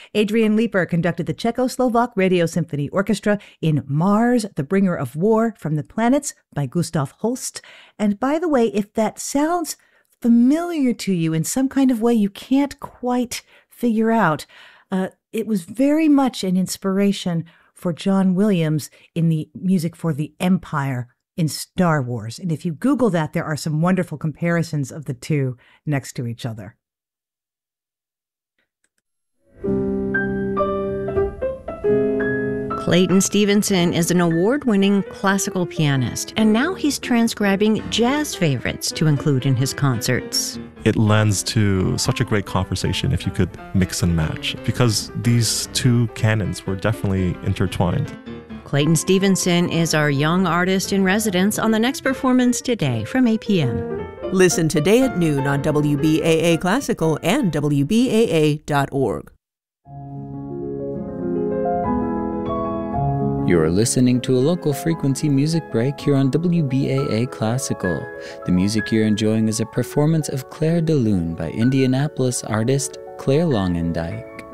Adrian Leeper conducted the Czechoslovak Radio Symphony Orchestra in Mars, the Bringer of War from the Planets by Gustav Holst. And by the way, if that sounds familiar to you in some kind of way you can't quite figure out, it was very much an inspiration for John Williams in the music for the Empire in Star Wars. And if you Google that, there are some wonderful comparisons of the two next to each other. Clayton Stevenson is an award-winning classical pianist, and now he's transcribing jazz favorites to include in his concerts. It lends to such a great conversation if you could mix and match, because these two canons were definitely intertwined. Clayton Stevenson is our young artist in residence on the next performance today from APM. Listen today at noon on WBAA Classical and WBAA.org. You're listening to a local frequency music break here on WBAA Classical. The music you're enjoying is a performance of Clair de Lune by Indianapolis artist Claire Longendijk.